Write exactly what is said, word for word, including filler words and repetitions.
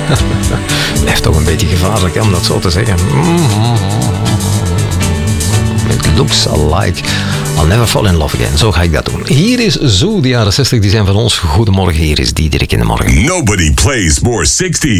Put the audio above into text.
Blijft toch een beetje gevaarlijk hè, om dat zo te zeggen. It looks alike. I'll never fall in love again. Zo ga ik dat doen. Hier is Zoo, de jaren zestig, die zijn van ons. Goedemorgen, hier is Diederik in de morgen. Nobody plays more sixties.